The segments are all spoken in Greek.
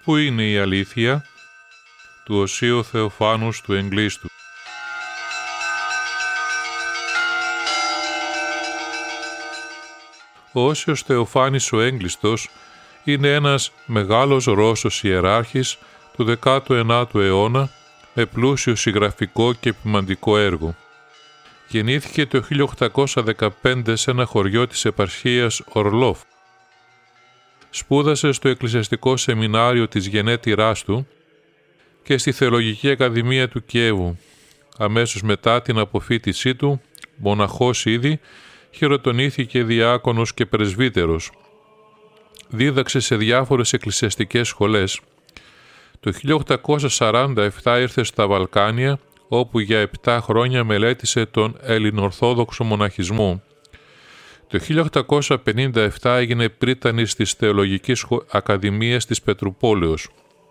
Πού είναι η αλήθεια του Οσίου Θεοφάνους του Εγκλήστου. Ο Όσιος Θεοφάνης ο Έγκλειστος είναι ένας μεγάλος Ρώσος ιεράρχης του 19ου αιώνα με πλούσιο συγγραφικό και ποιμαντικό έργο. Γεννήθηκε το 1815 σε ένα χωριό της επαρχίας Ορλόφ. Σπούδασε στο εκκλησιαστικό σεμινάριο της γενέτειράς του και στη Θεολογική Ακαδημία του Κιέβου. Αμέσως μετά την αποφοίτησή του, μοναχός ήδη, χειροτονήθηκε διάκονος και πρεσβύτερος. Δίδαξε σε διάφορες εκκλησιαστικές σχολές. Το 1847 ήρθε στα Βαλκάνια, όπου για 7 χρόνια μελέτησε τον ελληνοορθόδοξο μοναχισμό. Το 1857 έγινε πρίτανης της Θεολογικής Ακαδημίας της Πετρουπόλεως.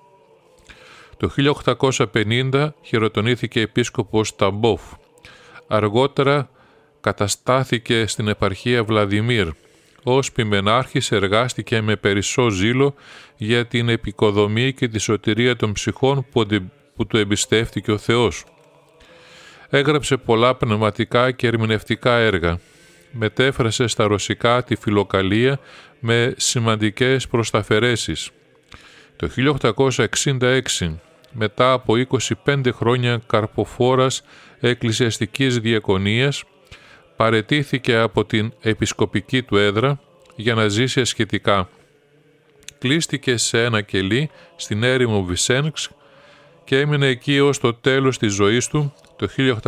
Το 1850 χειροτονήθηκε επίσκοπος Ταμπόφ. Αργότερα καταστάθηκε στην επαρχία Βλαδιμίρ. Ως ποιμενάρχης εργάστηκε με περισσό ζήλο για την επικοδομή και τη σωτηρία των ψυχών που του εμπιστεύτηκε ο Θεός. Έγραψε πολλά πνευματικά και ερμηνευτικά έργα. Μετέφρασε στα ρωσικά τη Φιλοκαλία με σημαντικές προσταφαιρέσεις. Το 1866, μετά από 25 χρόνια καρποφόρας εκκλησιαστικής διακονίας, παραιτήθηκε από την επισκοπική του έδρα για να ζήσει ασκετικά. Κλείστηκε σε ένα κελί στην έρημο Βισένσκ και έμεινε εκεί ως το τέλος της ζωής του το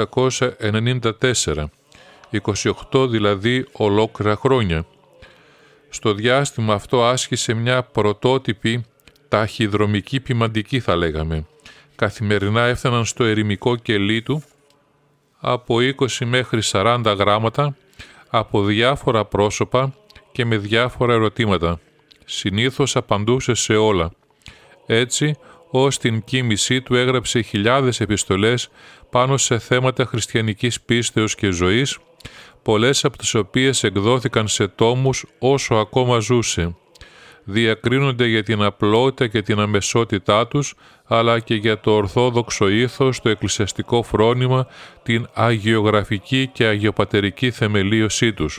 1894, 28 δηλαδή ολόκληρα χρόνια. Στο διάστημα αυτό άσκησε μια πρωτότυπη ταχυδρομική ποιμαντική, θα λέγαμε. Καθημερινά έφταναν στο ερημικό κελί του από 20 μέχρι 40 γράμματα από διάφορα πρόσωπα και με διάφορα ερωτήματα. Συνήθως απαντούσε σε όλα. Έτσι, ως την κοίμησή του έγραψε χιλιάδες επιστολές πάνω σε θέματα χριστιανικής πίστεως και ζωής, πολλές από τις οποίες εκδόθηκαν σε τόμους όσο ακόμα ζούσε. Διακρίνονται για την απλότητα και την αμεσότητά τους, αλλά και για το ορθόδοξο ήθος, το εκκλησιαστικό φρόνημα, την αγιογραφική και αγιοπατερική θεμελίωσή τους.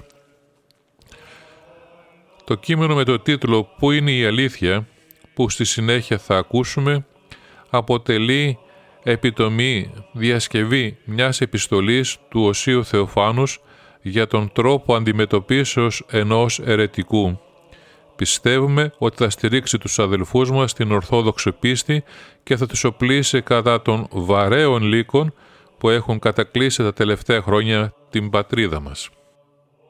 Το κείμενο με το τίτλο «Πού είναι η αλήθεια», που στη συνέχεια θα ακούσουμε, αποτελεί επιτομή, διασκευή μιας επιστολής του Οσίου Θεοφάνους για τον τρόπο αντιμετωπίσεως ενός αιρετικού. Πιστεύουμε ότι θα στηρίξει τους αδελφούς μας στην ορθόδοξη πίστη και θα τους οπλίσει κατά των βαρέων λύκων που έχουν κατακλείσει τα τελευταία χρόνια την πατρίδα μας.